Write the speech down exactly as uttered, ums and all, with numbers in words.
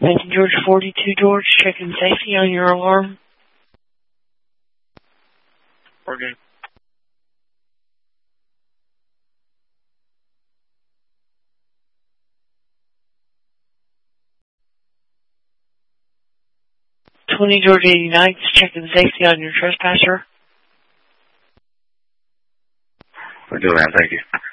nineteen George forty-two George, checking safety on your alarm. Okay. twenty George eighty-nine, checking safety on your trespasser. We're doing that, thank you.